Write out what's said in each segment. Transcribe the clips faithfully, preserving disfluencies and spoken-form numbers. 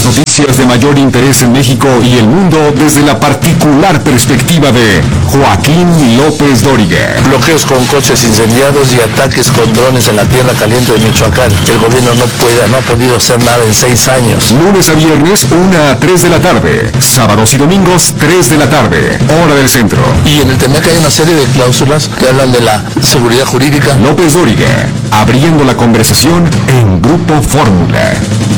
noticias de mayor interés en México y el mundo desde la particular perspectiva de Joaquín López Dóriga. Bloqueos con coches incendiados y ataques con drones en la tierra caliente de Michoacán. El gobierno no puede, no ha podido hacer nada en seis años. Lunes a viernes, una a tres de la tarde. Sábados y domingos, tres de la tarde. Hora del centro. Y en el T M E C hay una serie de cláusulas que hablan de la seguridad jurídica. López Dóriga, abriendo la conversación en Grupo Fórmula.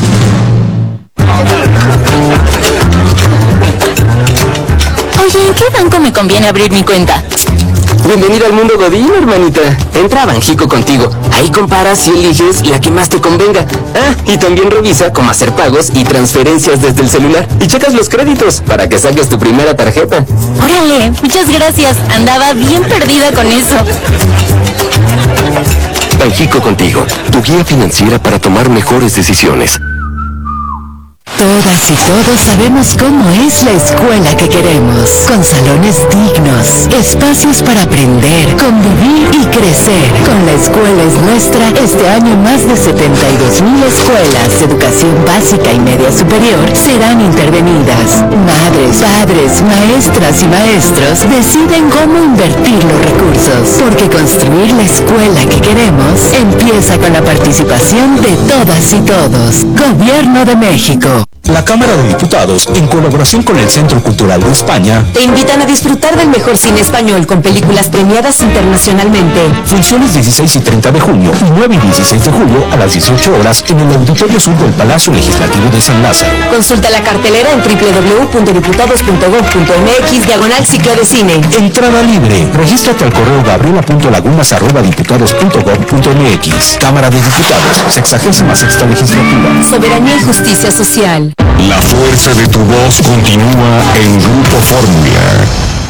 Oye, ¿en qué banco me conviene abrir mi cuenta? Bienvenida al mundo Godín, hermanita. Entra a Banjico contigo. Ahí comparas y eliges la que más te convenga. Ah, y también revisa cómo hacer pagos y transferencias desde el celular. Y checas los créditos para que saques tu primera tarjeta. Órale, muchas gracias. Andaba bien perdida con eso. Banjico contigo, tu guía financiera para tomar mejores decisiones. Todas y todos sabemos cómo es la escuela que queremos, con salones dignos, espacios para aprender, convivir y crecer. Con La Escuela es Nuestra, este año más de setenta y dos mil escuelas de educación básica y media superior serán intervenidas. Madres, padres, maestras y maestros deciden cómo invertir los recursos, porque construir la escuela que queremos empieza con la participación de todas y todos. Gobierno de México. La Cámara de Diputados, en colaboración con el Centro Cultural de España, te invitan a disfrutar del mejor cine español con películas premiadas internacionalmente. Funciones dieciséis y treinta de junio y nueve y dieciséis de julio a las dieciocho horas en el Auditorio Sur del Palacio Legislativo de San Lázaro. Consulta la cartelera en doble u doble u doble u punto diputados punto gob punto eme equis diagonal ciclo de cine. Entrada libre. Regístrate al correo gabriela punto lagunas arroba diputados punto gob punto eme equis. Cámara de Diputados, sexagésima sexta legislatura. Soberanía y justicia social. La fuerza de tu voz continúa en Grupo Fórmula.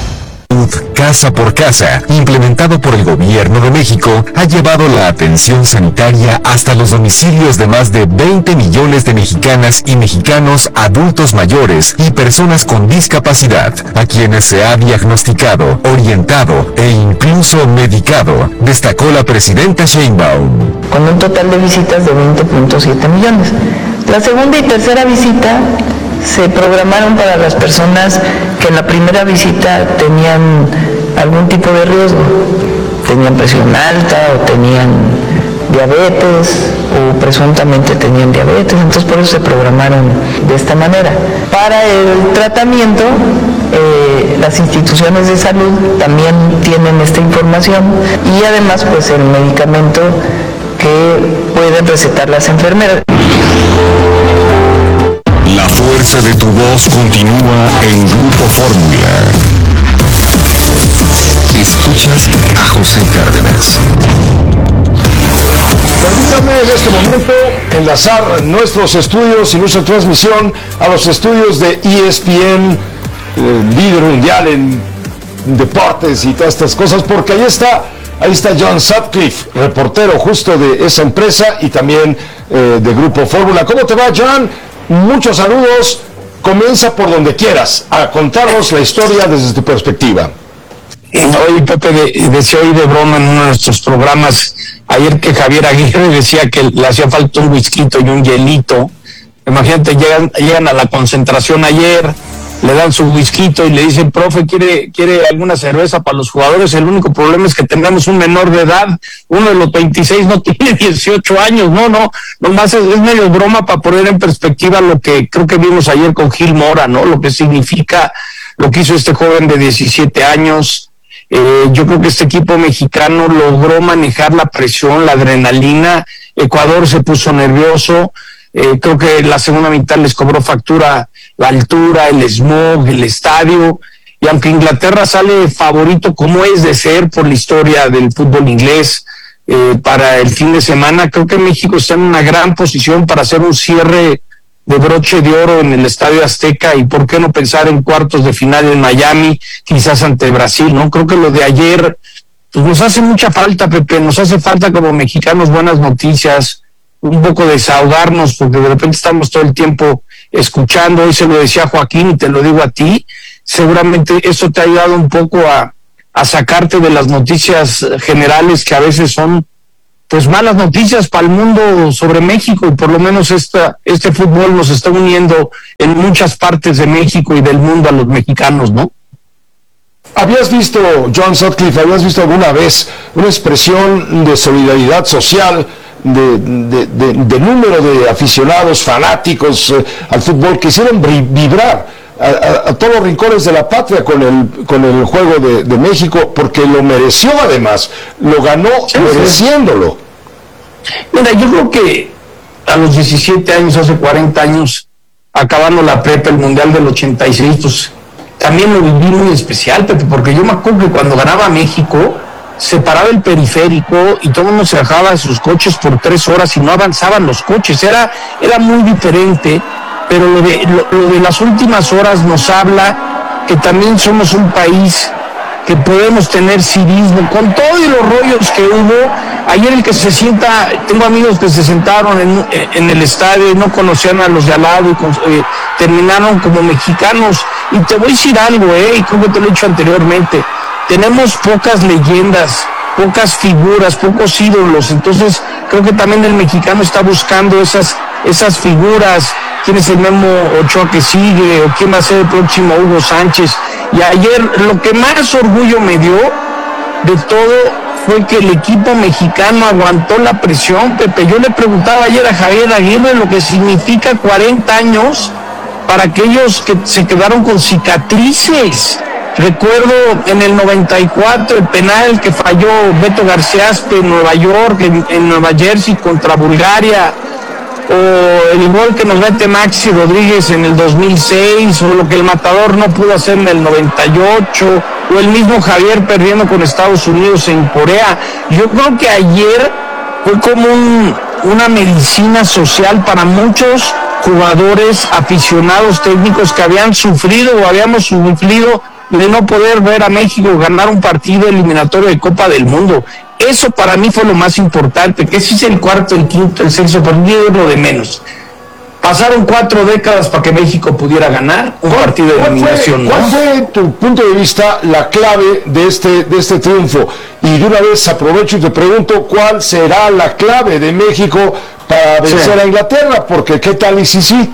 Casa por Casa, implementado por el Gobierno de México, ha llevado la atención sanitaria hasta los domicilios de más de veinte millones de mexicanas y mexicanos adultos mayores y personas con discapacidad, a quienes se ha diagnosticado, orientado e incluso medicado, destacó la presidenta Sheinbaum. Con un total de visitas de veinte punto siete millones. La segunda y tercera visita se programaron para las personas que en la primera visita tenían algún tipo de riesgo, tenían presión alta o tenían diabetes o presuntamente tenían diabetes, entonces por eso se programaron de esta manera. Para el tratamiento, eh, las instituciones de salud también tienen esta información y además pues el medicamento que pueden recetar las enfermeras. La fuerza de tu voz continúa en Grupo Fórmula. Escuchas a José Cárdenas. Permítame en este momento enlazar nuestros estudios y nuestra transmisión a los estudios de E S P N, eh, líder mundial en deportes y todas estas cosas, porque ahí está, ahí está John Sutcliffe, reportero justo de esa empresa y también eh, de Grupo Fórmula. ¿Cómo te va, John? Muchos saludos. Comienza por donde quieras a contarnos la historia desde tu perspectiva. Oye, Pepe, de, decía hoy de broma en uno de nuestros programas ayer que Javier Aguirre decía que le hacía falta un whisky y un hielito. Imagínate, llegan, llegan a la concentración ayer, le dan su whisky y le dicen, profe, ¿quiere, quiere alguna cerveza para los jugadores? El único problema es que tengamos un menor de edad, uno de los veintiséis no tiene dieciocho años, no, no, nomás es, es medio broma para poner en perspectiva lo que creo que vimos ayer con Gil Mora, ¿no? Lo que significa lo que hizo este joven de diecisiete años. Eh, yo creo que este equipo mexicano logró manejar la presión, la adrenalina. Ecuador se puso nervioso. Eh, creo que la segunda mitad les cobró factura la altura, el smog, el estadio. Y aunque Inglaterra sale favorito como es de ser por la historia del fútbol inglés eh, para el fin de semana, creo que México está en una gran posición para hacer un cierre de broche de oro en el Estadio Azteca y por qué no pensar en cuartos de final en Miami, quizás ante Brasil, ¿no? Creo que lo de ayer pues nos hace mucha falta, Pepe, nos hace falta como mexicanos buenas noticias, un poco desahogarnos, porque de repente estamos todo el tiempo escuchando. Hoy se lo decía Joaquín y te lo digo a ti, seguramente eso te ha ayudado un poco a, a sacarte de las noticias generales que a veces son pues malas noticias para el mundo sobre México, y por lo menos esta, este fútbol nos está uniendo en muchas partes de México y del mundo a los mexicanos, ¿no? ¿Habías visto, John Sutcliffe, habías visto alguna vez una expresión de solidaridad social, de, de, de, de número de aficionados fanáticos eh, al fútbol que hicieron vibrar a, a, a todos los rincones de la patria con el, con el juego de, de México, porque lo mereció además, lo ganó sí, mereciéndolo? Mira, yo creo que a los diecisiete años, hace cuarenta años, acabando la prepa, el Mundial del ochenta y seis, pues también lo viví muy especial, Pepe, porque yo me acuerdo que cuando ganaba México, se paraba el periférico y todo el mundo se bajaba de sus coches por tres horas y no avanzaban los coches, era, era muy diferente, pero lo de, lo, lo de las últimas horas nos habla que también somos un país que podemos tener civismo, con todos los rollos que hubo. Ayer el que se sienta, tengo amigos que se sentaron en, en el estadio y no conocían a los de al lado y con, eh, terminaron como mexicanos. Y te voy a decir algo, eh, y como te lo he dicho anteriormente, tenemos pocas leyendas, pocas figuras, pocos ídolos, entonces creo que también el mexicano está buscando esas, esas figuras. ¿Quién es el Memo Ochoa que sigue? ¿O quién va a ser el próximo Hugo Sánchez? Y ayer lo que más orgullo me dio de todo fue que el equipo mexicano aguantó la presión, Pepe. Yo le preguntaba ayer a Javier Aguirre lo que significa cuarenta años para aquellos que se quedaron con cicatrices. Recuerdo en el noventa y cuatro el penal que falló Beto García Aspe en Nueva York, en, en Nueva Jersey contra Bulgaria, o el gol que nos mete Maxi Rodríguez en el dos mil seis, o lo que el Matador no pudo hacer en el noventa y ocho, o el mismo Javier perdiendo con Estados Unidos en Corea. Yo creo que ayer fue como un, una medicina social para muchos jugadores, aficionados, técnicos que habían sufrido o habíamos sufrido de no poder ver a México ganar un partido eliminatorio de Copa del Mundo. Eso para mí fue lo más importante, que ese es el cuarto, el quinto, el sexto partido, es lo de menos. Pasaron cuatro décadas para que México pudiera ganar un partido de eliminación, ¿no? ¿Cuál fue, tu punto de vista, la clave de este, de este triunfo? Y de una vez aprovecho y te pregunto, ¿cuál será la clave de México para vencer sí. a Inglaterra? Porque ¿qué tal y si sí?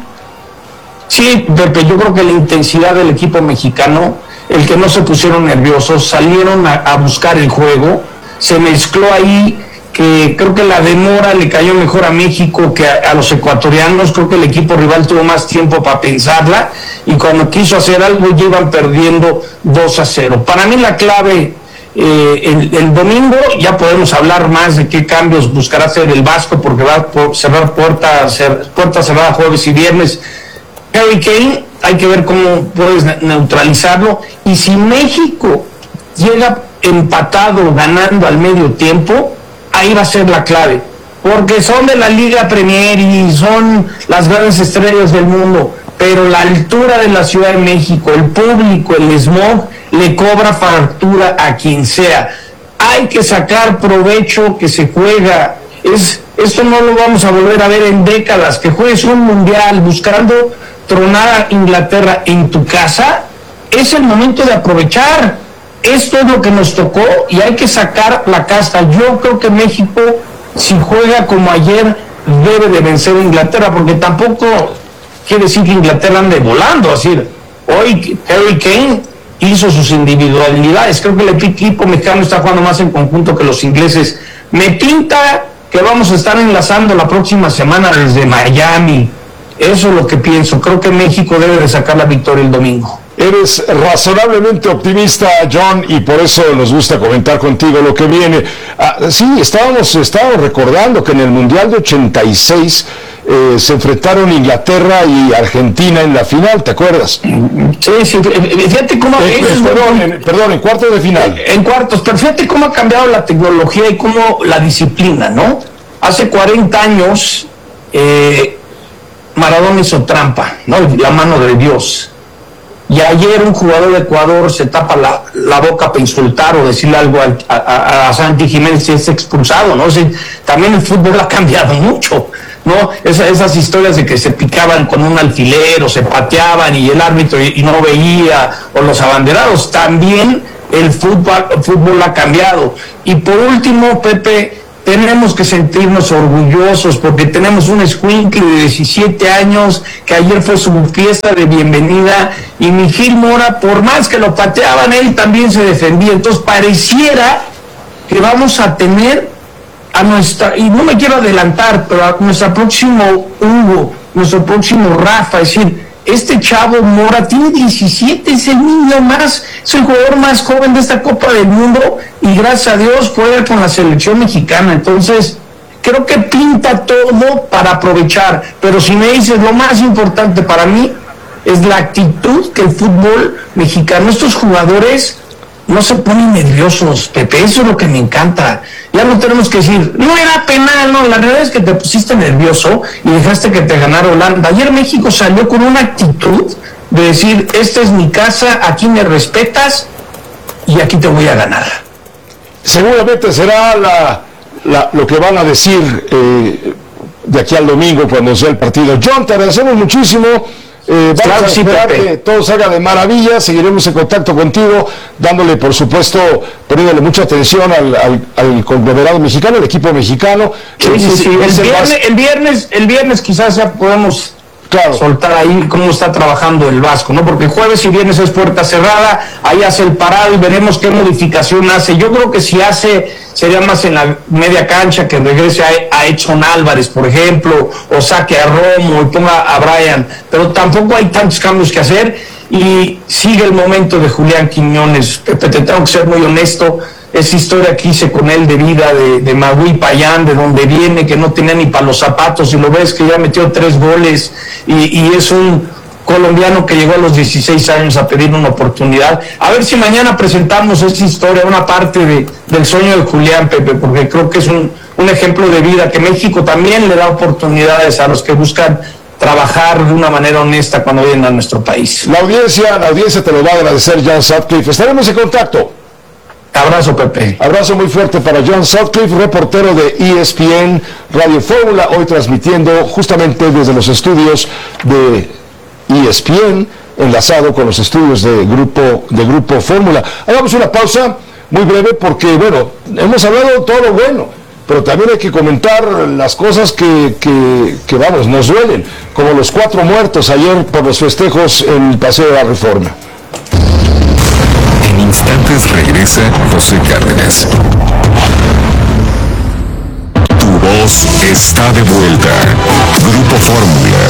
Sí, Pepe, yo creo que la intensidad del equipo mexicano, el que no se pusieron nerviosos, salieron a, a buscar el juego, se mezcló ahí, que creo que la demora le cayó mejor a México que a, a los ecuatorianos. Creo que el equipo rival tuvo más tiempo para pensarla y cuando quiso hacer algo ya iban perdiendo dos a cero. Para mí la clave, eh, el, el domingo ya podemos hablar más de qué cambios buscará hacer el Vasco, porque va a cerrar puerta, cer, puerta cerrada jueves y viernes. Harry Kane, hay que ver cómo puedes neutralizarlo, y si México llega empatado, ganando al medio tiempo, ahí va a ser la clave, porque son de la Liga Premier y son las grandes estrellas del mundo, pero la altura de la Ciudad de México, el público, el smog, le cobra factura a quien sea. Hay que sacar provecho que se juega. Es, esto no lo vamos a volver a ver en décadas, que juegues un mundial buscando tronar a Inglaterra en tu casa. Es el momento de aprovechar. Esto es lo que nos tocó y hay que sacar la casta. Yo creo que México, si juega como ayer, debe de vencer a Inglaterra, porque tampoco quiere decir que Inglaterra ande volando. Así, hoy Harry Kane hizo sus individualidades. Creo que el equipo mexicano está jugando más en conjunto que los ingleses. Me pinta que vamos a estar enlazando la próxima semana desde Miami. Eso es lo que pienso. Creo que México debe de sacar la victoria el domingo. Eres razonablemente optimista, John, y por eso nos gusta comentar contigo lo que viene. Ah, sí, estábamos, estábamos recordando que en el Mundial de ochenta y seis eh, se enfrentaron Inglaterra y Argentina en la final, ¿te acuerdas? Sí, sí, fíjate cómo... Eh, eh, perdón, en, perdón, en cuartos de final. En cuartos, pero fíjate cómo ha cambiado la tecnología y cómo la disciplina, ¿no? Hace cuarenta años, eh, Maradona hizo trampa, ¿no? La mano de Dios. Y ayer un jugador de Ecuador se tapa la, la boca para insultar o decirle algo a, a, a Santi Jiménez y es expulsado, ¿no? O sea, también el fútbol ha cambiado mucho, ¿no? Esa, esas historias de que se picaban con un alfiler o se pateaban y el árbitro y, y no veía, o los abanderados, también el fútbol, el fútbol ha cambiado. Y por último, Pepe, tenemos que sentirnos orgullosos porque tenemos un escuincle de diecisiete años que ayer fue su fiesta de bienvenida y mi Gil Mora, por más que lo pateaban, él también se defendía. Entonces pareciera que vamos a tener a nuestra, y no me quiero adelantar, pero a nuestro próximo Hugo, nuestro próximo Rafa, es decir, este chavo Mora tiene diecisiete, es el niño más, es el jugador más joven de esta Copa del Mundo y gracias a Dios juega con la selección mexicana. Entonces, creo que pinta todo para aprovechar. Pero si me dices, lo más importante para mí es la actitud que el fútbol mexicano, estos jugadores no se ponen nerviosos, Pepe, eso es lo que me encanta. Ya no tenemos que decir, no era penal, no, la realidad es que te pusiste nervioso y dejaste que te ganara Holanda. Ayer México salió con una actitud de decir, esta es mi casa, aquí me respetas y aquí te voy a ganar. Seguramente será la, la, lo que van a decir eh, de aquí al domingo cuando sea el partido. John, te agradecemos muchísimo. Eh, vamos claro, a esperar sí, que todo salga de maravilla, seguiremos en contacto contigo, dándole por supuesto, poniéndole mucha atención al, al, al conglomerado mexicano, el equipo mexicano. Sí, sí, sí. El, viernes, más... el, viernes, el viernes quizás ya podemos claro. soltar ahí cómo está trabajando el Vasco, ¿no? Porque jueves y viernes es puerta cerrada, ahí hace el parado y veremos qué modificación hace. Yo creo que si hace, sería más en la media cancha, que regrese a, a Edson Álvarez, por ejemplo, o saque a Romo y ponga a Brian, pero tampoco hay tantos cambios que hacer y sigue el momento de Julián Quiñones. Pepe, te tengo que ser muy honesto, esa historia que hice con él de vida de, de Magui Payán, de donde viene, que no tenía ni para los zapatos, y lo ves que ya metió tres goles y, y es un colombiano que llegó a los dieciséis años a pedir una oportunidad. A ver si mañana presentamos esa historia, una parte de, del sueño de Julián, Pepe, porque creo que es un, un ejemplo de vida, que México también le da oportunidades a los que buscan trabajar de una manera honesta cuando vienen a nuestro país. La audiencia, la audiencia te lo va a agradecer, John Sutcliffe. Estaremos en contacto. Abrazo, Pepe. Abrazo muy fuerte para John Sutcliffe, reportero de E S P N Radio Fórmula, hoy transmitiendo justamente desde los estudios de E S P N, enlazado con los estudios de Grupo, de Grupo Fórmula. Hagamos una pausa muy breve porque, bueno, hemos hablado todo lo bueno, pero también hay que comentar las cosas que, que, que, vamos, nos duelen, como los cuatro muertos ayer por los festejos en el Paseo de la Reforma. En instantes regresa José Cárdenas. Tu voz está de vuelta. Grupo Fórmula.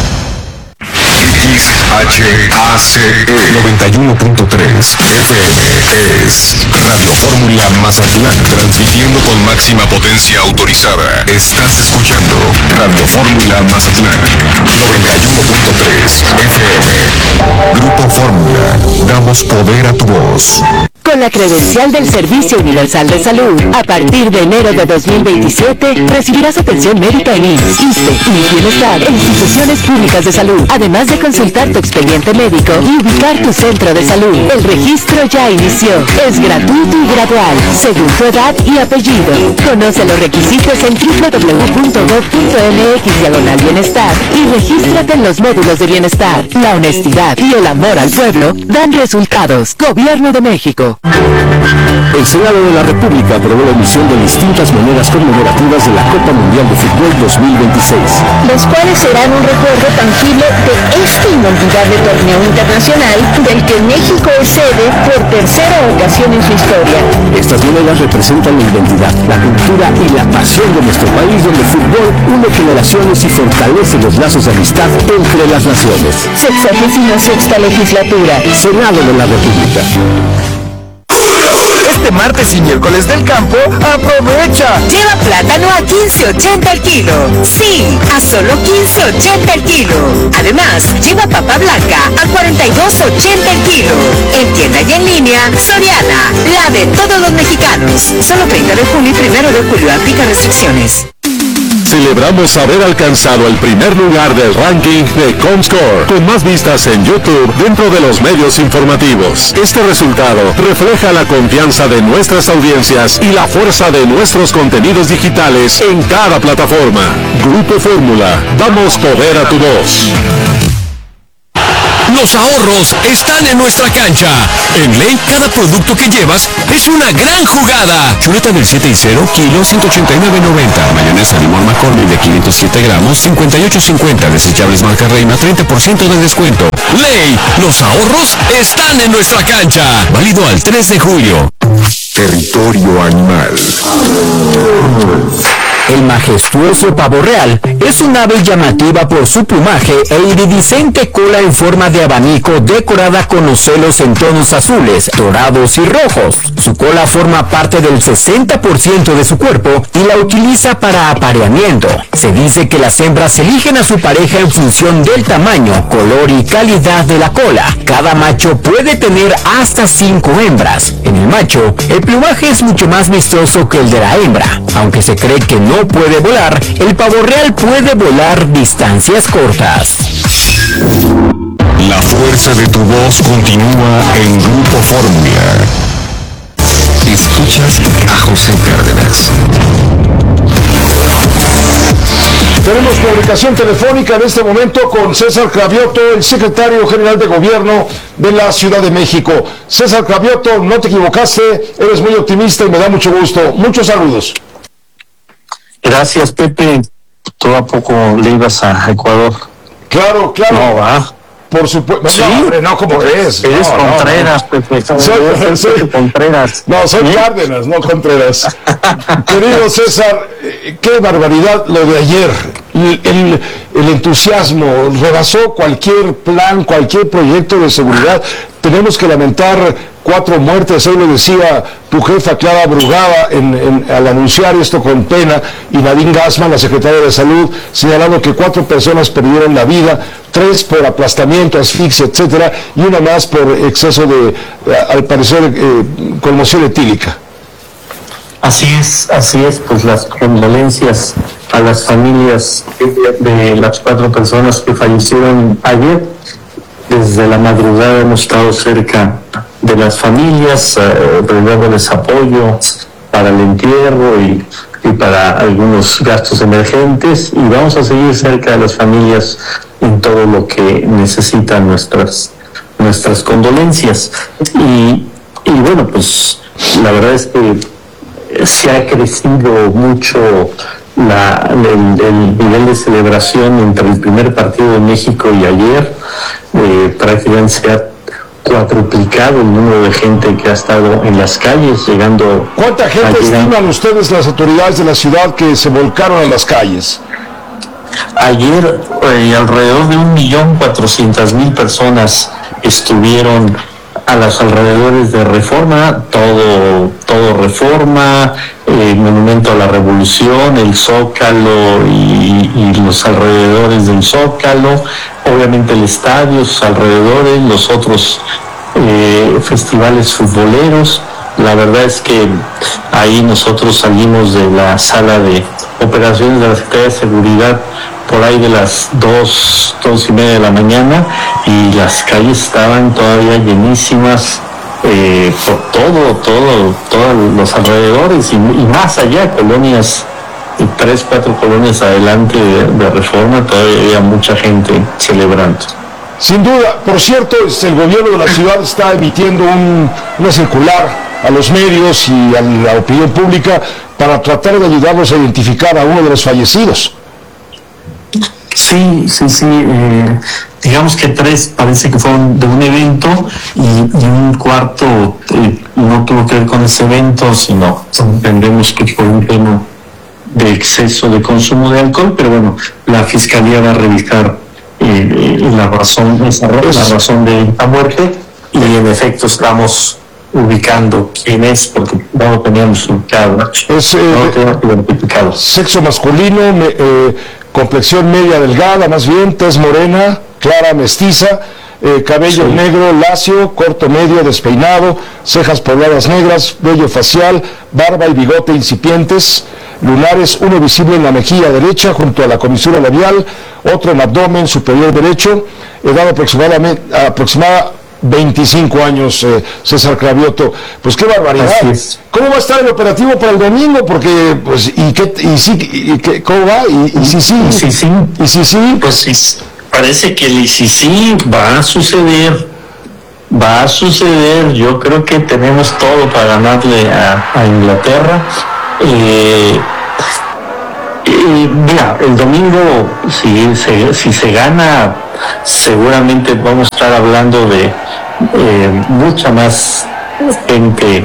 X H A C E noventa y uno punto tres F M es Radio Fórmula Mazatlán, transmitiendo con máxima potencia autorizada. Estás escuchando Radio Fórmula Mazatlán noventa y uno punto tres F M. Grupo Fórmula, damos poder a tu voz. Con la credencial del Servicio Universal de Salud, a partir de enero de dos mil veintisiete, recibirás atención médica en I M S S, ISSSTE y Bienestar en instituciones públicas de salud, además de consultar tu expediente médico y ubicar tu centro de salud. El registro ya inició. Es gratuito y gradual, según tu edad y apellido. Conoce los requisitos en doble u doble u doble u punto gob punto eme equis diagonal bienestar y regístrate en los módulos de bienestar. La honestidad y el amor al pueblo dan resultados. Gobierno de México. El Senado de la República aprobó la emisión de distintas monedas conmemorativas de la Copa Mundial de Fútbol dos mil veintiséis. Los cuales serán un recuerdo tangible de este inolvidable torneo internacional del que México es sede por tercera ocasión en su historia. Estas monedas representan la identidad, la cultura y la pasión de nuestro país, donde el fútbol une generaciones y fortalece los lazos de amistad entre las naciones. Sexagésima sexta legislatura. Senado de la República. Este martes y miércoles del campo, aprovecha. Lleva plátano a quince ochenta el kilo. Sí, a solo quince ochenta el kilo. Además, lleva papa blanca a cuarenta y dos ochenta el kilo. En tienda y en línea, Soriana, la de todos los mexicanos. Solo treinta de junio y primero de julio, aplica restricciones. Celebramos haber alcanzado el primer lugar del ranking de Comscore, con más vistas en YouTube dentro de los medios informativos. Este resultado refleja la confianza de nuestras audiencias y la fuerza de nuestros contenidos digitales en cada plataforma. Grupo Fórmula, damos poder a tu voz. Los ahorros están en nuestra cancha. En Ley, cada producto que llevas es una gran jugada. Chuleta del siete y cero, kilo, ciento ochenta y nueve noventa. Mayonesa limón McCormick de quinientos siete gramos, cincuenta y ocho cincuenta. Desechables marca Reina, treinta por ciento de descuento. Ley, los ahorros están en nuestra cancha. Válido al tres de julio. Territorio animal. El majestuoso pavo real es un ave llamativa por su plumaje e iridiscente cola en forma de abanico decorada con ocelos en tonos azules, dorados y rojos. Su cola forma parte del sesenta por ciento de su cuerpo y la utiliza para apareamiento. Se dice que las hembras eligen a su pareja en función del tamaño, color y calidad de la cola. Cada macho puede tener hasta cinco hembras. En el macho, el plumaje es mucho más vistoso que el de la hembra. Aunque se cree que no puede volar, el pavo real puede volar distancias cortas. La fuerza de tu voz continúa en Grupo Fórmula. Escuchas a José Cárdenas. Tenemos comunicación telefónica en este momento con César Cravioto, el secretario general de gobierno de la Ciudad de México. César Cravioto, no te equivocaste, eres muy optimista y me da mucho gusto. Muchos saludos. Gracias, Pepe. Tú a poco le ibas a Ecuador. Claro, claro. No, va. Por supuesto. Sí. No, hombre, no, ¿cómo crees? Eres no, Contreras, no, no. Pepe. Soy, soy Contreras. No, soy ¿Sí? Cárdenas, no Contreras. Querido César, qué barbaridad lo de ayer. El, el, el entusiasmo rebasó cualquier plan, cualquier proyecto de seguridad. Tenemos que lamentar cuatro muertes, hoy lo decía tu jefa Clara Brugada en, en, al anunciar esto con pena, y Nadine Gassman, la secretaria de Salud, señalando que cuatro personas perdieron la vida, tres por aplastamiento, asfixia, etcétera, y una más por exceso de, al parecer, eh, conmoción etílica. Así es, así es, pues las condolencias a las familias de las cuatro personas que fallecieron ayer. Desde la madrugada hemos estado cerca de las familias, eh, brindándoles apoyo para el entierro y, y para algunos gastos emergentes, y vamos a seguir cerca de las familias en todo lo que necesitan nuestras nuestras condolencias. Y, y bueno, pues la verdad es que se ha crecido mucho la, el, el nivel de celebración entre el primer partido de México y ayer. Eh, prácticamente se ha cuadruplicado el número de gente que ha estado en las calles, llegando... ¿Cuánta gente estiman ustedes, las autoridades de la ciudad, que se volcaron a las calles? Ayer eh, alrededor de un millón cuatrocientas mil personas estuvieron a los alrededores de Reforma, todo, todo Reforma, el Monumento a la Revolución, el Zócalo y, y los alrededores del Zócalo, obviamente el estadio, sus alrededores, los otros eh, festivales futboleros. La verdad es que ahí nosotros salimos de la sala de operaciones de la Secretaría de Seguridad por ahí de las dos, dos y media de la mañana, y las calles estaban todavía llenísimas eh, por todo, todo, todos los alrededores y, y más allá, colonias, y tres, cuatro colonias adelante de, de Reforma, todavía había mucha gente celebrando. Sin duda. Por cierto, el gobierno de la ciudad está emitiendo un, una circular a los medios y a la opinión pública para tratar de ayudarlos a identificar a uno de los fallecidos. Sí, sí, sí. Eh, digamos que tres parece que fueron de un evento y, y un cuarto eh, no tuvo que ver con ese evento, sino entendemos que fue un tema de exceso de consumo de alcohol, pero bueno, la fiscalía va a revisar eh, la razón, esa, la razón de la muerte, y en efecto estamos ubicando quién es, porque no lo teníamos ubicado. Es, eh, no lo teníamos identificado. Sexo masculino, me, eh, complexión media delgada, más bien, tez morena, clara mestiza, eh, cabello sí. negro, lacio, corto medio, despeinado, cejas pobladas negras, vello facial, barba y bigote incipientes, lunares, uno visible en la mejilla derecha junto a la comisura labial, otro en abdomen superior derecho, edad aproximadamente aproximada veinticinco años, eh, César Cravioto. Pues qué barbaridad. ¿Cómo va a estar el operativo para el domingo? Porque, pues, y qué, y sí, y qué, ¿cómo va? Y, y sí, sí, sí, sí, y sí, sí, pues sí. parece que el I C C va a suceder, va a suceder. Yo creo que tenemos todo para ganarle a, a Inglaterra. Eh, eh, mira, el domingo, si se, si se gana, seguramente vamos a estar hablando de eh, mucha más gente.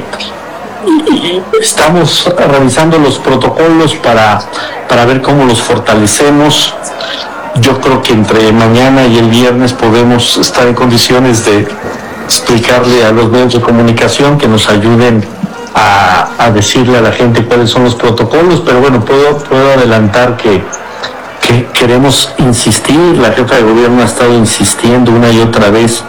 Estamos revisando los protocolos para, para ver cómo los fortalecemos. Yo creo que entre mañana y el viernes podemos estar en condiciones de explicarle a los medios de comunicación que nos ayuden a, a decirle a la gente cuáles son los protocolos, pero bueno, puedo, puedo adelantar que, que queremos insistir, la jefa de gobierno ha estado insistiendo una y otra vez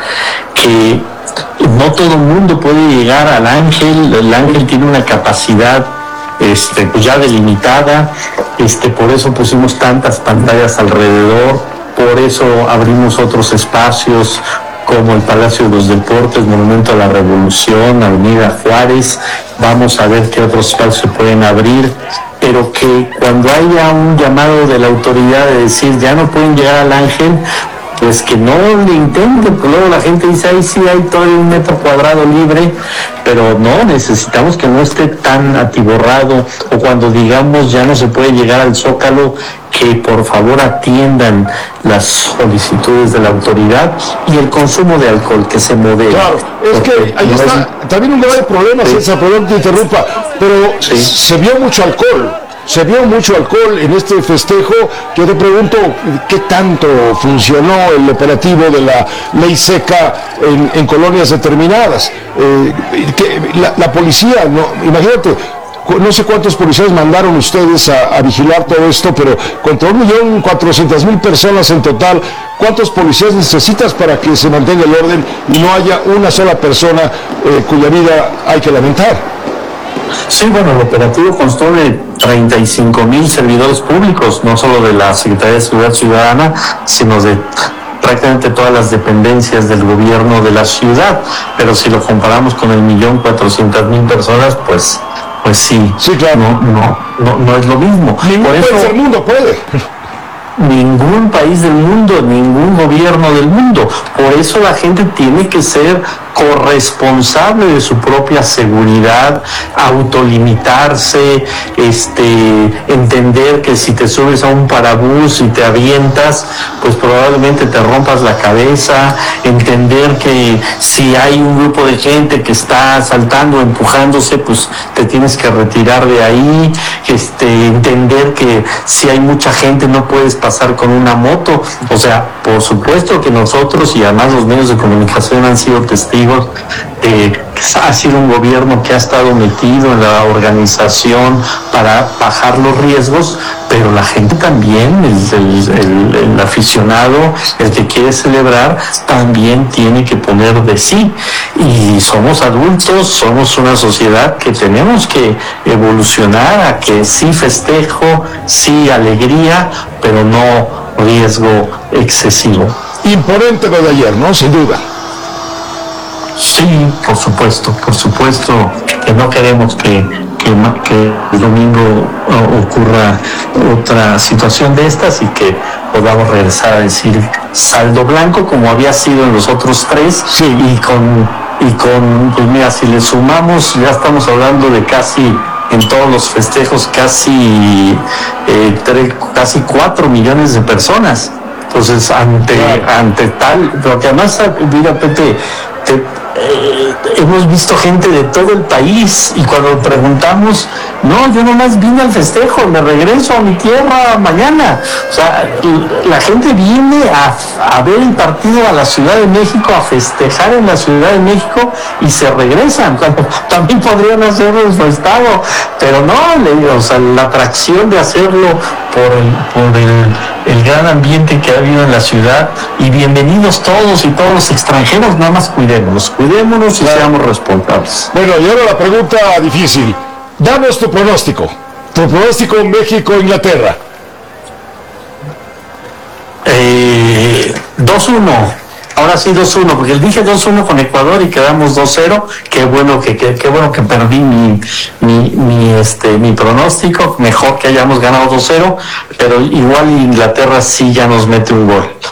que no todo el mundo puede llegar al Ángel. El Ángel tiene una capacidad este, pues ya delimitada, este, por eso pusimos tantas pantallas alrededor, por eso abrimos otros espacios como el Palacio de los Deportes, Monumento a la Revolución, Avenida Juárez. Vamos a ver qué otros espacios se pueden abrir, pero que cuando haya un llamado de la autoridad de decir ya no pueden llegar al Ángel, pues que no le intenten, porque luego la gente dice, ahí sí hay todo un metro cuadrado libre, pero no, necesitamos que no esté tan atiborrado, o cuando digamos ya no se puede llegar al Zócalo, que por favor atiendan las solicitudes de la autoridad, y el consumo de alcohol que se modere. Claro, es que ahí no está es... también un grave problema, sí. César, perdón que te interrumpa, pero sí. se vio mucho alcohol. Se vio mucho alcohol en este festejo. Yo te pregunto, ¿qué tanto funcionó el operativo de la ley seca en, en colonias determinadas? Eh, que la, la policía, no, imagínate, no sé cuántos policías mandaron ustedes a, a vigilar todo esto, pero contra un millón cuatrocientas mil personas en total, ¿cuántos policías necesitas para que se mantenga el orden y no haya una sola persona eh, cuya vida hay que lamentar? Sí, bueno, el operativo constó de treinta y cinco mil servidores públicos, no solo de la Secretaría de Seguridad Ciudadana, sino de prácticamente todas las dependencias del gobierno de la ciudad. Pero si lo comparamos con el millón cuatrocientas mil personas, pues, pues sí, sí, claro. no, no, no, no es lo mismo. Ningún Por eso, país del mundo puede. Ningún país del mundo, ningún gobierno del mundo. Por eso la gente tiene que ser corresponsable de su propia seguridad, autolimitarse, este, entender que si te subes a un parabús y te avientas, pues probablemente te rompas la cabeza, entender que si hay un grupo de gente que está saltando, empujándose, pues te tienes que retirar de ahí, este, entender que si hay mucha gente no puedes pasar con una moto. O sea, por supuesto que nosotros, y además los medios de comunicación han sido testigos, Eh, ha sido un gobierno que ha estado metido en la organización para bajar los riesgos, pero la gente también, el, el, el, el aficionado, el que quiere celebrar, también tiene que poner de sí. Y somos adultos, somos una sociedad que tenemos que evolucionar a que sí festejo, sí alegría, pero no riesgo excesivo. Imponente lo de ayer, ¿no? Sin duda. Sí, por supuesto, por supuesto que no queremos que, que, que el domingo uh, ocurra otra situación de estas y que podamos regresar a decir saldo blanco como había sido en los otros tres. Sí. y con y con pues mira, si le sumamos ya estamos hablando de casi en todos los festejos casi eh, tres, casi cuatro millones de personas. Entonces ante claro. ante tal, pero que además mira Pepe, te, Eh, hemos visto gente de todo el país y cuando preguntamos, no, yo nomás vine al festejo, me regreso a mi tierra mañana. O sea, la gente viene a, a ver el partido a la Ciudad de México, a festejar en la Ciudad de México y se regresan. También podrían hacerlo en su estado, pero no, le, o sea, la atracción de hacerlo por el, por el, el gran ambiente que ha habido en la ciudad. Y bienvenidos todos y todos los extranjeros, nada más cuidémonos, cuidémonos y claro. seamos responsables. Bueno, y ahora la pregunta difícil. Danos tu pronóstico. Tu pronóstico México-Inglaterra. Eh, dos uno. Ahora sí dos uno, porque dije dos uno con Ecuador y quedamos dos cero. Qué bueno que, que, qué bueno que perdí mi, mi, mi, este, mi pronóstico. Mejor que hayamos ganado dos cero, pero igual Inglaterra sí ya nos mete un gol.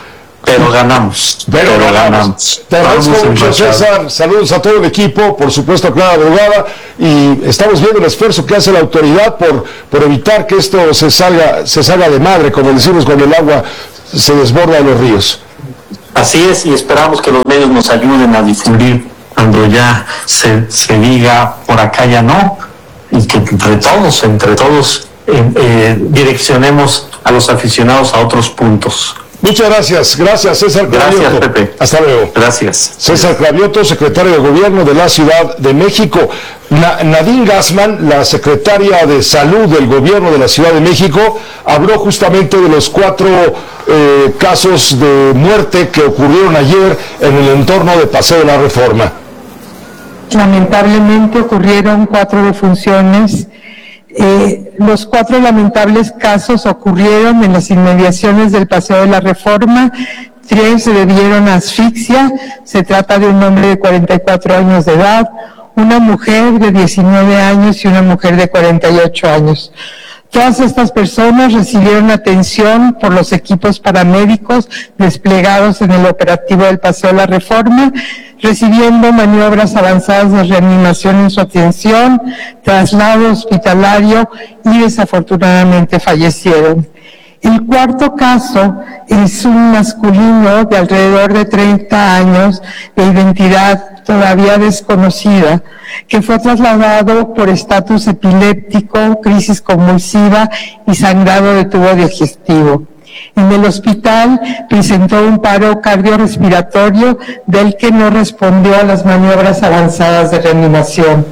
pero ganamos. Pero, pero ganamos. ganamos. Te agradezco mucho, César. Saludos a todo el equipo, por supuesto a Clara Brugada, y estamos viendo el esfuerzo que hace la autoridad por, por evitar que esto se salga, se salga de madre, como decimos, cuando el agua se desborda en los ríos. Así es, y esperamos que los medios nos ayuden a difundir cuando ya se, se diga por acá ya no, y que entre todos, entre todos, eh, eh, direccionemos a los aficionados a otros puntos. Muchas gracias, gracias César Cravioto. Gracias, Pepe. Hasta luego. Gracias. César Cravioto, secretario de Gobierno de la Ciudad de México. Na- Nadine Gassman, la secretaria de Salud del Gobierno de la Ciudad de México, habló justamente de los cuatro eh, casos de muerte que ocurrieron ayer en el entorno de Paseo de la Reforma. Lamentablemente ocurrieron cuatro defunciones. Eh, los cuatro lamentables casos ocurrieron en las inmediaciones del Paseo de la Reforma. Tres se debieron a asfixia. Se trata de un hombre de cuarenta y cuatro años de edad, una mujer de diecinueve años y una mujer de cuarenta y ocho años. Todas estas personas recibieron atención por los equipos paramédicos desplegados en el operativo del Paseo de la Reforma, recibiendo maniobras avanzadas de reanimación en su atención, traslado hospitalario y desafortunadamente fallecieron. El cuarto caso es un masculino de alrededor de treinta años, de identidad todavía desconocida, que fue trasladado por estatus epiléptico, crisis convulsiva y sangrado de tubo digestivo. En el hospital presentó un paro cardiorrespiratorio del que no respondió a las maniobras avanzadas de reanimación.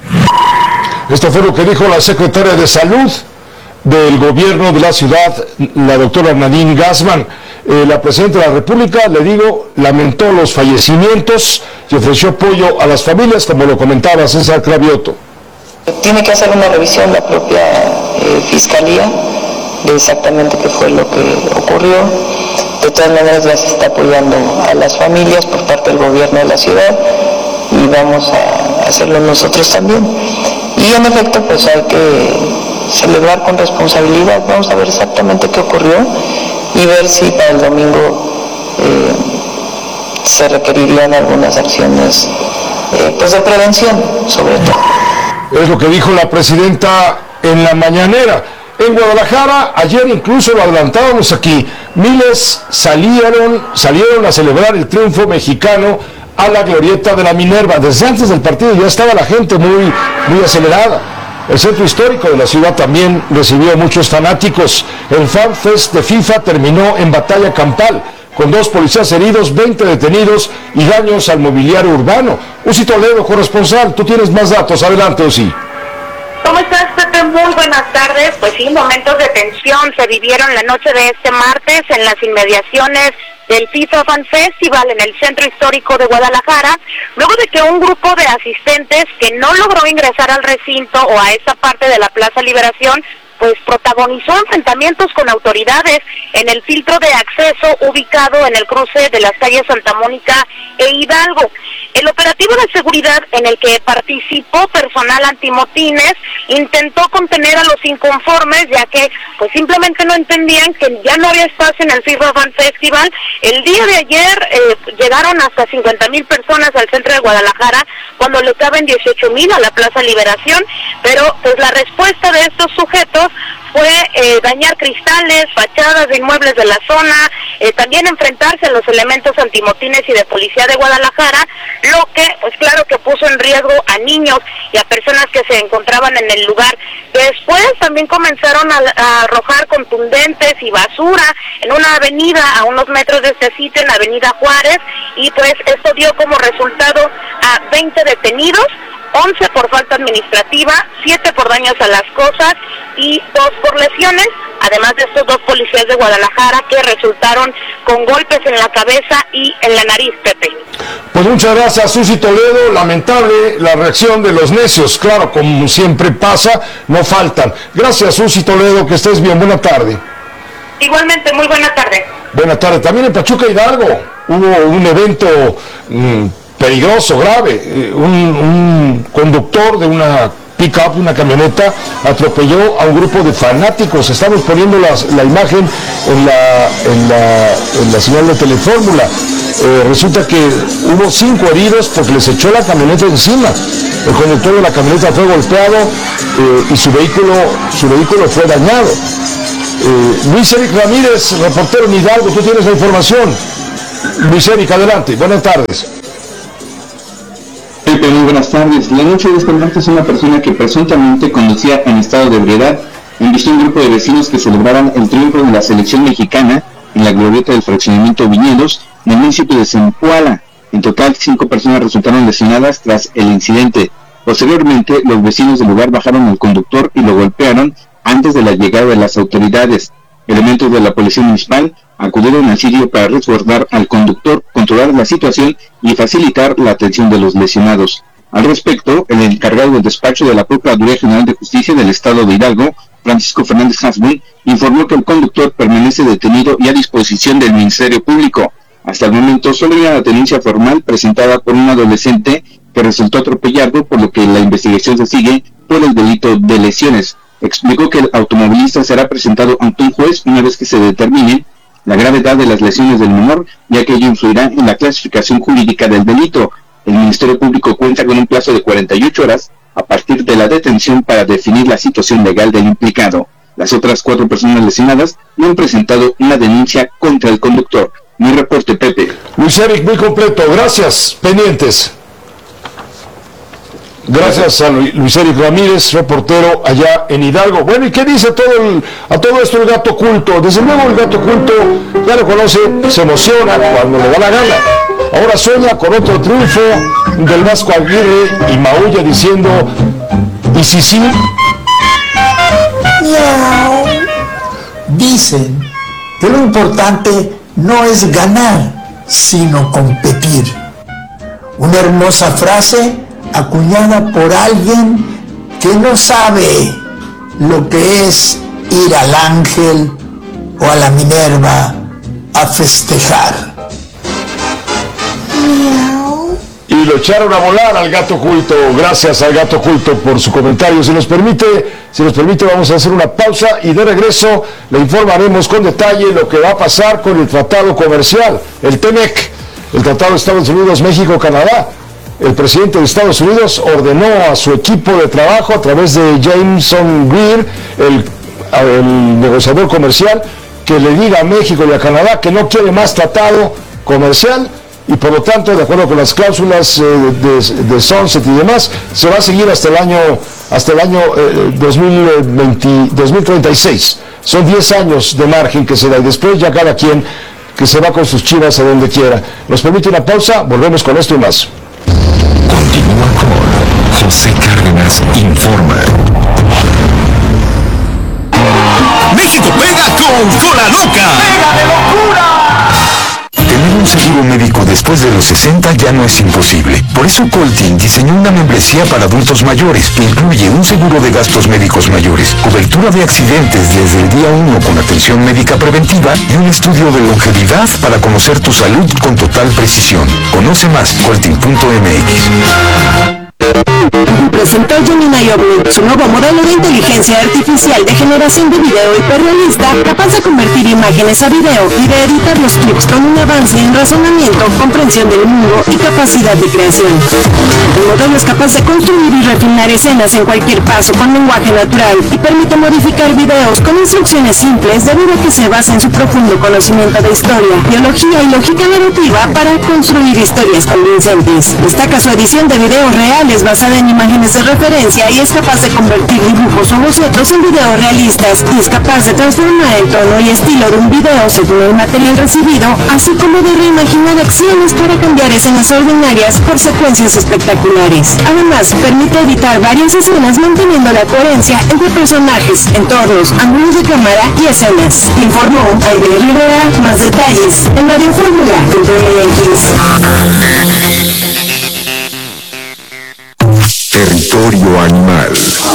Esto fue lo que dijo la secretaria de Salud del Gobierno de la ciudad, la doctora Nadine Gassman. Eh, la presidenta de la República, le digo, lamentó los fallecimientos y ofreció apoyo a las familias, como lo comentaba César Cravioto. Tiene que hacer una revisión la propia eh, Fiscalía de exactamente qué fue lo que ocurrió. De todas maneras ya se está apoyando a las familias por parte del gobierno de la ciudad y vamos a hacerlo nosotros también. Y en efecto pues hay que celebrar con responsabilidad, vamos a ver exactamente qué ocurrió y ver si para el domingo eh, se requerirían algunas acciones eh, pues de prevención sobre todo. Es lo que dijo la presidenta en la mañanera. En Guadalajara, ayer incluso lo adelantábamos aquí, miles salieron, salieron a celebrar el triunfo mexicano a la glorieta de la Minerva. Desde antes del partido ya estaba la gente muy, muy acelerada. El centro histórico de la ciudad también recibió muchos fanáticos. El Fan Fest de FIFA terminó en batalla campal, con dos policías heridos, veinte detenidos y daños al mobiliario urbano. Uzi Toledo, corresponsal, tú tienes más datos. Adelante, Uzi. ¿Cómo estás, Pepe? Muy buenas tardes. Pues sí, momentos de tensión se vivieron la noche de este martes en las inmediaciones del FIFA Fan Festival en el centro histórico de Guadalajara, luego de que un grupo de asistentes que no logró ingresar al recinto o a esa parte de la Plaza Liberación, pues protagonizó enfrentamientos con autoridades en el filtro de acceso ubicado en el cruce de las calles Santa Mónica e Hidalgo. El operativo de seguridad en el que participó personal antimotines intentó contener a los inconformes, ya que pues simplemente no entendían que ya no había espacio en el FIFA Fan Festival. El día de ayer eh, llegaron hasta cincuenta mil personas al centro de Guadalajara, cuando le caben dieciocho mil a la Plaza Liberación, pero pues la respuesta de estos sujetos fue eh, dañar cristales, fachadas de inmuebles de la zona, eh, también enfrentarse a los elementos antimotines y de policía de Guadalajara, lo que, pues claro que puso en riesgo a niños y a personas que se encontraban en el lugar. Después también comenzaron a, a arrojar contundentes y basura en una avenida a unos metros de este sitio, en Avenida Juárez, y pues esto dio como resultado a veinte detenidos, once por falta administrativa, siete por daños a las cosas y dos por lesiones, además de estos dos policías de Guadalajara que resultaron con golpes en la cabeza y en la nariz, Pepe. Pues muchas gracias, Susi Toledo. Lamentable la reacción de los necios, claro, como siempre pasa, no faltan. Gracias, Susi Toledo, que estés bien, buena tarde. Igualmente, muy buena tarde. Buena tarde. También en Pachuca Hidalgo hubo un evento mmm, peligroso, grave. Un, un conductor de una pick-up, una camioneta, atropelló a un grupo de fanáticos. Estamos poniendo las, la imagen en la, en la, en la señal de Telefórmula. Eh, resulta que hubo cinco heridos porque les echó la camioneta encima. El conductor de la camioneta fue golpeado eh, y su vehículo, su vehículo fue dañado. Eh, Luis Eric Ramírez, reportero en Hidalgo, tú tienes la información. Luis Eric, adelante, buenas tardes. Pepe, muy buenas tardes. La noche de este martes, una persona que presuntamente conducía en estado de ebriedad embistió un grupo de vecinos que celebraban el triunfo de la selección mexicana en la glorieta del fraccionamiento Viñedos, en el municipio de Zempoala. En total, cinco personas resultaron lesionadas tras el incidente. Posteriormente, los vecinos del lugar bajaron al conductor y lo golpearon antes de la llegada de las autoridades. Elementos de la policía municipal acudieron al sitio para resguardar al conductor, controlar la situación y facilitar la atención de los lesionados. Al respecto, el encargado del despacho de la Procuraduría General de Justicia del Estado de Hidalgo, Francisco Fernández Hasbun, informó que el conductor permanece detenido y a disposición del Ministerio Público. Hasta el momento solo hay una denuncia formal presentada por un adolescente que resultó atropellado, por lo que la investigación se sigue por el delito de lesiones. Explicó que el automovilista será presentado ante un juez una vez que se determine la gravedad de las lesiones del menor, ya que ello influirá en la clasificación jurídica del delito. El Ministerio Público cuenta con un plazo de cuarenta y ocho horas a partir de la detención para definir la situación legal del implicado. Las otras cuatro personas lesionadas no han presentado una denuncia contra el conductor. Mi reporte, Pepe. Luis Eric, muy completo. Gracias. Pendientes. Gracias a Luis Eric Ramírez, reportero allá en Hidalgo. Bueno, ¿y qué dice todo el, a todo esto el gato culto? Desde luego el gato culto ya lo conoce, se emociona cuando le da la gana. Ahora sueña con otro triunfo del Vasco Aguirre y maulla diciendo, ¿y si sí? Miau. Dicen que lo importante no es ganar, sino competir. Una hermosa frase acuñada por alguien que no sabe lo que es ir al Ángel o a la Minerva a festejar. Y lo echaron a volar al gato culto. Gracias al gato culto por su comentario. Si nos permite, si nos permite, vamos a hacer una pausa y de regreso le informaremos con detalle lo que va a pasar con el tratado comercial, el T M E C, el Tratado de Estados Unidos, México, Canadá. El presidente de Estados Unidos ordenó a su equipo de trabajo a través de Jameson Greer, el, el negociador comercial, que le diga a México y a Canadá que no quiere más tratado comercial y por lo tanto, de acuerdo con las cláusulas eh, de, de Sunset y demás, se va a seguir hasta el año hasta el año eh, dos mil veinte, dos mil treinta y seis. Son diez años de margen que se da y después ya cada quien que se va con sus chivas a donde quiera. Nos permite una pausa, volvemos con esto y más. Continúa con José Cárdenas Informa. México pega con Cola Loca. ¡Pega de locura! Tener un seguro médico después de los sesenta ya no es imposible. Por eso Colting diseñó una membresía para adultos mayores que incluye un seguro de gastos médicos mayores, cobertura de accidentes desde el día uno con atención médica preventiva y un estudio de longevidad para conocer tu salud con total precisión. Conoce más, colting punto m x. Presentó Gemini Oblink, su nuevo modelo de inteligencia artificial de generación de video hiperrealista, capaz de convertir imágenes a video y de editar los clips con un avance en razonamiento, comprensión del mundo y capacidad de creación. El modelo es capaz de construir y refinar escenas en cualquier paso con lenguaje natural y permite modificar videos con instrucciones simples debido a que se basa en su profundo conocimiento de historia, biología y lógica narrativa para construir historias convincentes. Destaca su edición de videos reales basada en imágenes de referencia y es capaz de convertir dibujos o bocetos en videos realistas y es capaz de transformar el tono y estilo de un video según el material recibido, así como de reimaginar acciones para cambiar escenas ordinarias por secuencias espectaculares. Además, permite editar varias escenas manteniendo la coherencia entre personajes, entornos, ángulos de cámara y escenas. Informó Aide Rivera. Más detalles en Radio Fórmula punto m x. Territorio animal.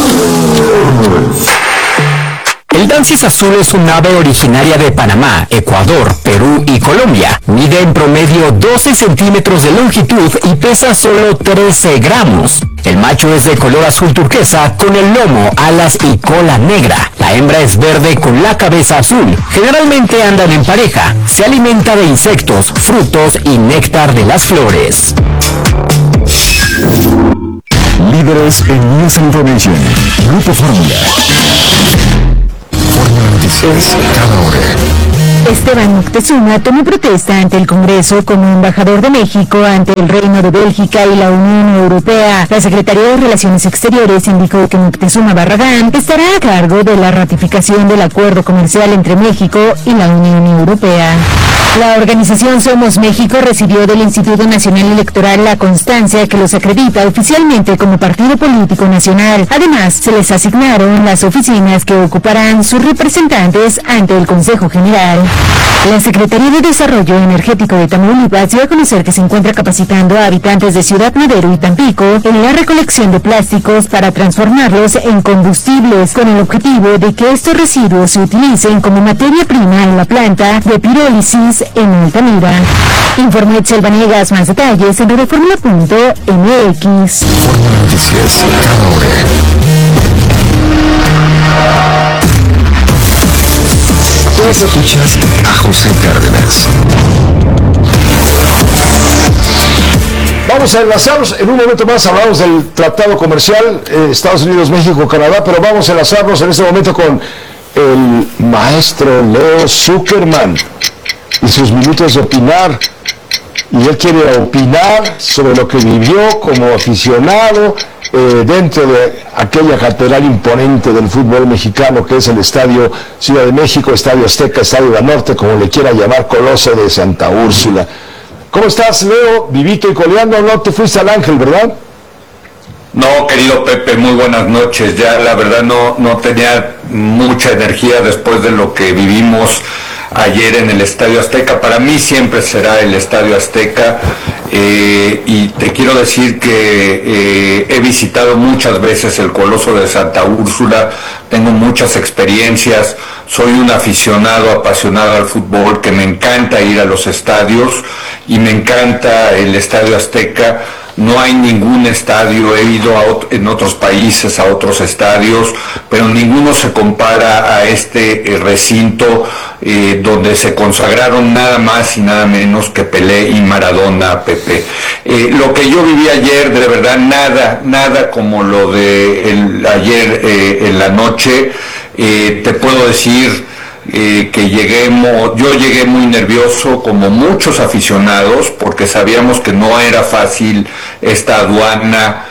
El Dancis azul es un ave originaria de Panamá, Ecuador, Perú y Colombia. Mide en promedio doce centímetros de longitud y pesa solo trece gramos. El macho es de color azul turquesa con el lomo, alas y cola negra. La hembra es verde con la cabeza azul. Generalmente andan en pareja. Se alimenta de insectos, frutos y néctar de las flores. Líderes en News Information. Grupo Fórmula. Fórmula Noticias, cada hora. Esteban Moctezuma tomó protesta ante el Congreso como embajador de México ante el Reino de Bélgica y la Unión Europea. La Secretaría de Relaciones Exteriores indicó que Moctezuma Barragán estará a cargo de la ratificación del acuerdo comercial entre México y la Unión Europea. La organización Somos México recibió del Instituto Nacional Electoral la constancia que los acredita oficialmente como partido político nacional. Además, se les asignaron las oficinas que ocuparán sus representantes ante el Consejo General. La Secretaría de Desarrollo Energético de Tamaulipas dio a conocer que se encuentra capacitando a habitantes de Ciudad Madero y Tampico en la recolección de plásticos para transformarlos en combustibles, con el objetivo de que estos residuos se utilicen como materia prima en la planta de pirólisis en Altamira. Informó Itzel Vanegas. Más detalles en Reforma punto M X. Fórmula Noticias, cada hora. Escuchas a José Cárdenas. Vamos a enlazarnos, en un momento más hablamos del tratado comercial eh, Estados Unidos, México, Canadá, pero vamos a enlazarnos en este momento con el maestro Leo Zuckerman y sus minutos de opinar. Y él quiere opinar sobre lo que vivió como aficionado eh, dentro de aquella catedral imponente del fútbol mexicano que es el Estadio Ciudad de México, Estadio Azteca, Estadio del Norte, como le quiera llamar, Coloso de Santa Úrsula. ¿Cómo estás, Leo? Vivito y coleando, no te fuiste al Ángel, ¿verdad? No, querido Pepe, muy buenas noches. Ya la verdad no, no tenía mucha energía después de lo que vivimos ayer en el Estadio Azteca. Para mí siempre será el Estadio Azteca, eh, y te quiero decir que eh, he visitado muchas veces el Coloso de Santa Úrsula, tengo muchas experiencias, soy un aficionado apasionado al fútbol, que me encanta ir a los estadios y me encanta el Estadio Azteca. No hay ningún estadio, he ido a ot- en otros países a otros estadios, pero ninguno se compara a este eh, recinto eh, donde se consagraron nada más y nada menos que Pelé y Maradona, Pepe. Eh, lo que yo viví ayer, de verdad, nada, nada como lo de el, ayer eh, en la noche. Eh, te puedo decir Eh, que llegué, yo llegué muy nervioso, como muchos aficionados, porque sabíamos que no era fácil esta aduana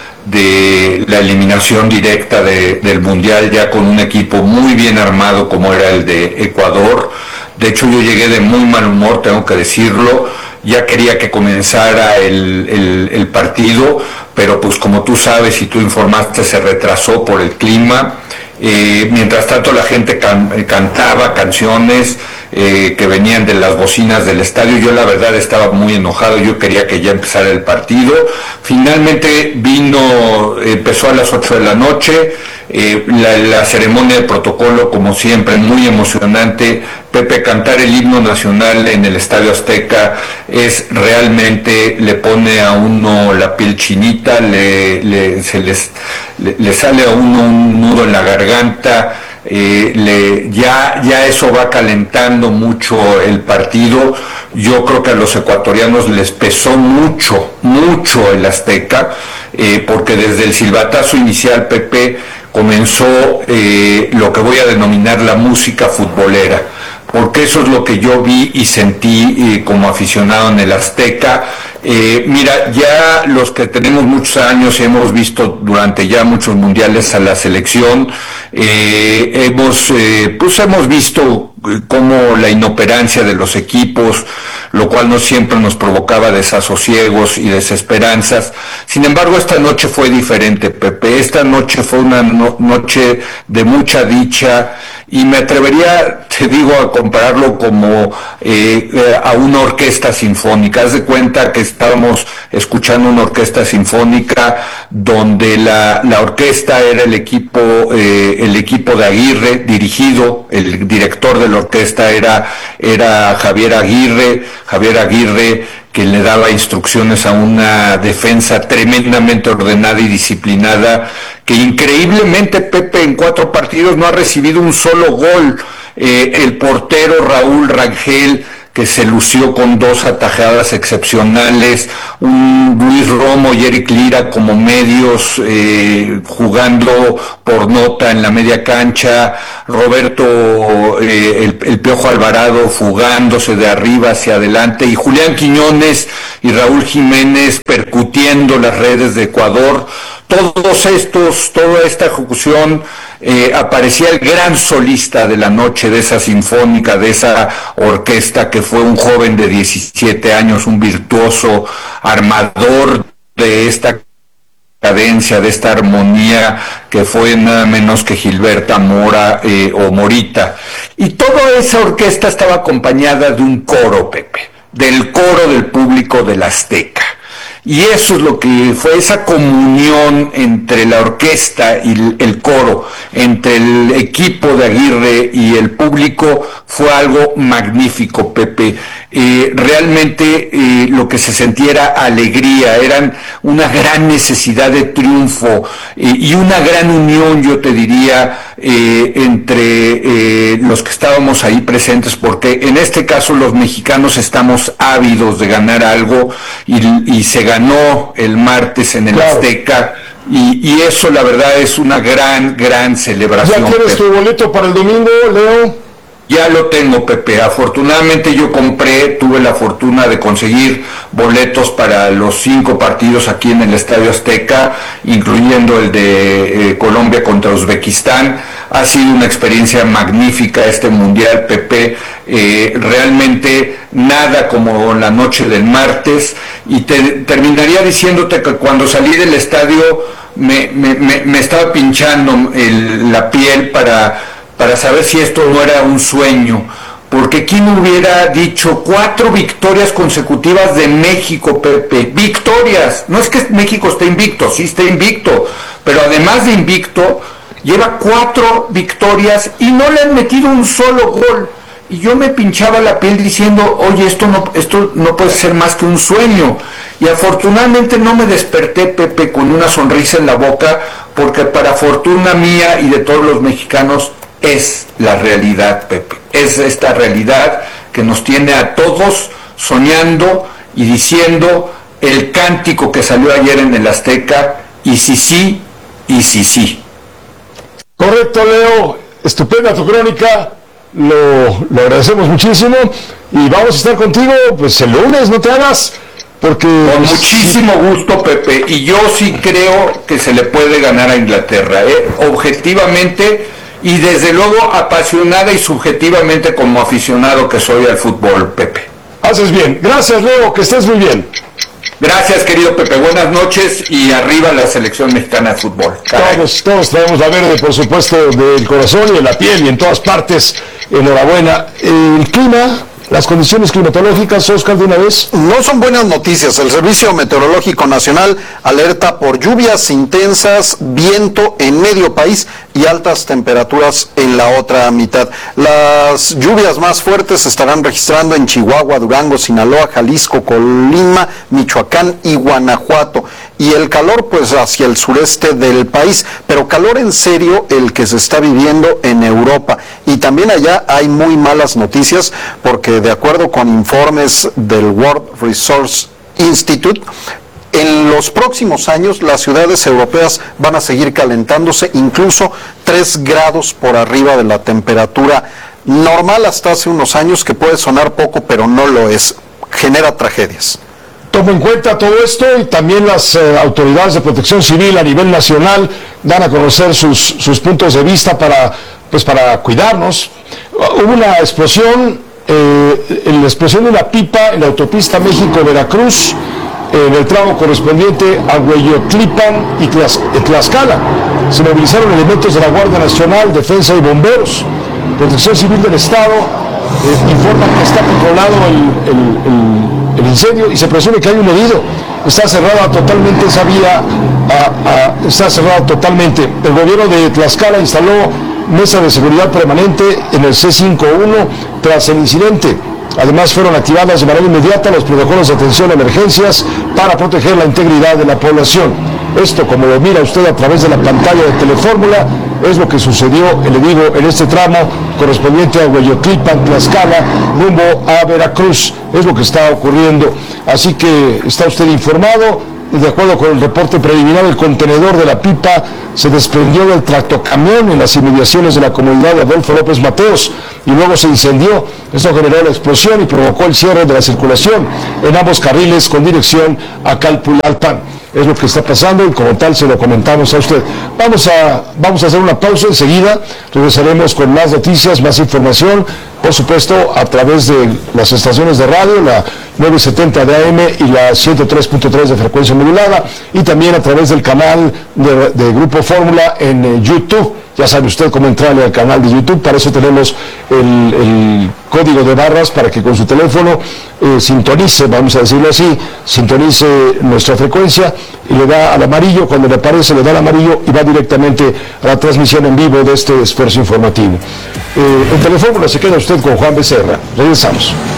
de la eliminación directa de, del Mundial, ya con un equipo muy bien armado como era el de Ecuador. De hecho, yo llegué de muy mal humor, tengo que decirlo, ya quería que comenzara el, el, el partido, pero pues como tú sabes y tú informaste, se retrasó por el clima. Eh, mientras tanto la gente can, cantaba canciones eh, que venían de las bocinas del estadio. Yo la verdad estaba muy enojado, yo quería que ya empezara el partido. Finalmente vino, empezó a las ocho de la noche, eh, la, la ceremonia de protocolo, como siempre, muy emocionante. Pepe, cantar el himno nacional en el Estadio Azteca es realmente, le pone a uno la piel chinita, le, le, se les, le, le sale a uno un nudo en la garganta, eh, le, ya, ya eso va calentando mucho el partido. Yo creo que a los ecuatorianos les pesó mucho, mucho el Azteca, eh, porque desde el silbatazo inicial, Pepe, comenzó eh, lo que voy a denominar la música futbolera, porque eso es lo que yo vi y sentí eh, como aficionado en el Azteca. Eh, mira, ya los que tenemos muchos años y hemos visto durante ya muchos mundiales a la selección, eh, hemos, eh, pues hemos visto cómo la inoperancia de los equipos, lo cual no siempre nos provocaba desasosiegos y desesperanzas. Sin embargo, esta noche fue diferente, Pepe. Esta noche fue una no- noche de mucha dicha, y me atrevería, te digo, a compararlo como eh, eh, a una orquesta sinfónica. Haz de cuenta que estábamos escuchando una orquesta sinfónica donde la, la orquesta era el equipo, eh, el equipo de Aguirre, dirigido, el director de la orquesta era, era Javier Aguirre, Javier Aguirre, que le daba instrucciones a una defensa tremendamente ordenada y disciplinada, que increíblemente, Pepe, en cuatro partidos no ha recibido un solo gol. Eh, el portero Raúl Rangel, que se lució con dos atajadas excepcionales, un Luis Romo y Eric Lira como medios eh, jugando por nota en la media cancha, Roberto eh, el, el Piojo Alvarado fugándose de arriba hacia adelante, y Julián Quiñones y Raúl Jiménez percutiendo las redes de Ecuador. Todos estos, toda esta ejecución, eh, aparecía el gran solista de la noche, de esa sinfónica, de esa orquesta, que fue un joven de diecisiete años, un virtuoso armador de esta cadencia, de esta armonía, que fue nada menos que Gilberta Mora eh, o Morita. Y toda esa orquesta estaba acompañada de un coro, Pepe, del coro del público del Azteca. Y eso es lo que fue, esa comunión entre la orquesta y el, el coro, entre el equipo de Aguirre y el público, fue algo magnífico, Pepe. Eh, realmente eh, lo que se sentía era alegría, eran una gran necesidad de triunfo eh, y una gran unión, yo te diría, eh, entre eh, los que estábamos ahí presentes, porque en este caso los mexicanos estamos ávidos de ganar algo, y, y se ganó el martes en el claro. Azteca, y, y eso la verdad es una gran, gran celebración. ¿Ya tienes tu boleto para el domingo, Leo? Ya lo tengo, Pepe. Afortunadamente yo compré, tuve la fortuna de conseguir boletos para los cinco partidos aquí en el Estadio Azteca, incluyendo el de eh, Colombia contra Uzbekistán. Ha sido una experiencia magnífica este Mundial, Pepe. Eh, realmente nada como la noche del martes. Y te, terminaría diciéndote que cuando salí del estadio me, me, me, me estaba pinchando el, la piel para... para saber si esto no era un sueño, porque quién hubiera dicho cuatro victorias consecutivas de México, Pepe, victorias, no es que México esté invicto, sí está invicto, pero además de invicto, lleva cuatro victorias y no le han metido un solo gol, y yo me pinchaba la piel diciendo, oye, esto no, esto no puede ser más que un sueño, y afortunadamente no me desperté, Pepe, con una sonrisa en la boca, porque para fortuna mía y de todos los mexicanos, es la realidad, Pepe, es esta realidad que nos tiene a todos soñando y diciendo el cántico que salió ayer en el Azteca, y sí, sí, y sí, sí. Correcto, Leo, estupenda tu crónica, lo, lo agradecemos muchísimo, y vamos a estar contigo pues el lunes, no te hagas, porque... Con muchísimo gusto, Pepe, y yo sí creo que se le puede ganar a Inglaterra, ¿eh? Objetivamente, y desde luego apasionada y subjetivamente como aficionado que soy al fútbol, Pepe. Haces bien. Gracias, Leo, que estés muy bien. Gracias, querido Pepe. Buenas noches, y arriba la selección mexicana de fútbol. Todos, todos traemos la verde, por supuesto, del corazón y de la piel y en todas partes. Enhorabuena. El clima... Las condiciones climatológicas, Oscar, de una vez. No son buenas noticias. El Servicio Meteorológico Nacional alerta por lluvias intensas, viento en medio país y altas temperaturas en la otra mitad. Las lluvias más fuertes se estarán registrando en Chihuahua, Durango, Sinaloa, Jalisco, Colima, Michoacán y Guanajuato. Y el calor pues hacia el sureste del país, pero calor en serio el que se está viviendo en Europa. Y también allá hay muy malas noticias, porque de acuerdo con informes del World Resource Institute, en los próximos años las ciudades europeas van a seguir calentándose incluso tres grados por arriba de la temperatura normal hasta hace unos años, que puede sonar poco, pero no lo es. Genera tragedias. Toma en cuenta todo esto, y también las eh, autoridades de protección civil a nivel nacional dan a conocer sus, sus puntos de vista para, pues, para cuidarnos. Hubo una explosión, eh, la explosión de una pipa en la autopista México-Veracruz, en el tramo correspondiente a Hueyotlipan y Tlax- Tlaxcala. Se movilizaron elementos de la Guardia Nacional, Defensa y Bomberos. Protección Civil del Estado eh, informa que está controlado el, el, el el incendio y se presume que hay un herido. Está cerrada totalmente esa vía, a, a, está cerrada totalmente. El gobierno de Tlaxcala instaló mesa de seguridad permanente en el C cincuenta y uno tras el incidente. Además, fueron activadas de manera inmediata los protocolos de atención a emergencias para proteger la integridad de la población. Esto, como lo mira usted a través de la pantalla de Telefórmula, es lo que sucedió, le digo, en este tramo correspondiente a Hueyotlipan, Tlaxcala, rumbo a Veracruz. Es lo que está ocurriendo. Así que está usted informado. De acuerdo con el reporte preliminar, el contenedor de la pipa se desprendió del tractocamión en las inmediaciones de la comunidad de Adolfo López Mateos y luego se incendió. Esto generó la explosión y provocó el cierre de la circulación en ambos carriles con dirección a Calpulalpan. Es lo que está pasando y como tal se lo comentamos a usted. Vamos a, vamos a hacer una pausa enseguida, regresaremos con más noticias, más información, por supuesto a través de las estaciones de radio, la novecientos setenta de A M y la ciento tres punto tres de frecuencia modulada, y también a través del canal de, de Grupo Fórmula en eh, YouTube. Ya sabe usted cómo entrarle al canal de YouTube, para eso tenemos el, el código de barras para que con su teléfono eh, sintonice, vamos a decirlo así, sintonice nuestra frecuencia y le da al amarillo, cuando le aparece le da al amarillo y va directamente a la transmisión en vivo de este esfuerzo informativo. Eh, en Telefórmula se queda usted con Juan Becerra. Regresamos.